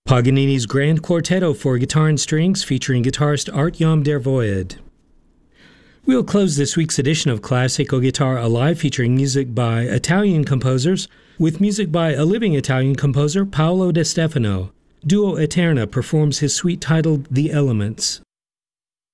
Paganini's Grand Quartetto for guitar and strings featuring guitarist Art-Jan der Void. We'll close this week's edition of Classical Guitar Alive featuring music by Italian composers with music by a living Italian composer, Paolo De Stefano. Duo Eterna performs his suite titled The Elements.